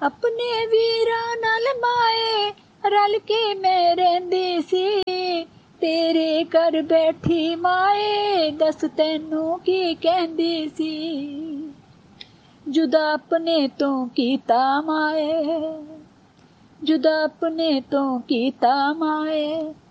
ਆਪਣੇ ਵੀਰਾਂ ਨਾਲ ਮਾਏ ਰਲ ਕੇ ਮੈਂ ਰਹਿੰਦੀ ਸੀ। ਤੇਰੇ ਘਰ ਬੈਠੀ ਮਾਏ ਦੱਸ ਤੈਨੂੰ ਕੀ ਕਹਿੰਦੀ ਸੀ। ਜੁਦਾ ਆਪਣੇ ਤੋਂ ਕੀਤਾ ਮਾਏ, ਜੁਦਾ ਆਪਣੇ ਤੋਂ ਕੀਤਾ ਮਾਏ,